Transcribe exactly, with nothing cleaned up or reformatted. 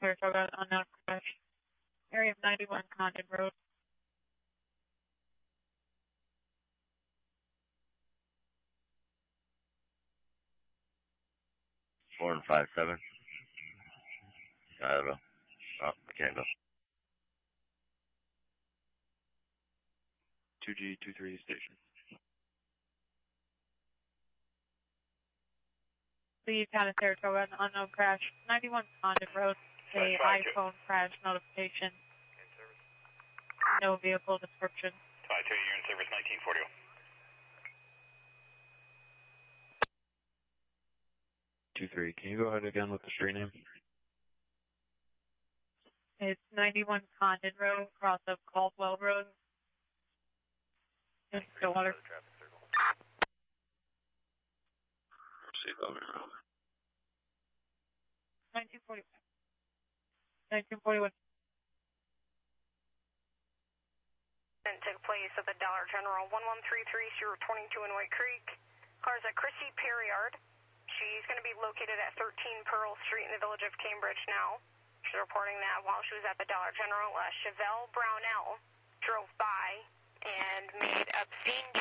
Saratoga unknown crash. Area of ninety-one Condon Road. Four and five seven. I don't know. Oh, I can't go. two G two three station. Lead town of Saratoga unknown crash. ninety-one Condon Road. A iPhone crash notification. No vehicle description. five two, you're in service nineteen forty. two three, can you go ahead again with the street name? It's ninety-one Condon Road, cross of Caldwell Road. In Stillwater. nineteen forty-one. nineteen forty-one. Took place at the Dollar General, one one three three zero twenty-two in White Creek. Car's at Chrissy Perriard. She's going to be located at thirteen Pearl Street in the village of Cambridge now. She's reporting that while she was at the Dollar General, uh, Chevelle Brownell drove by and made obscene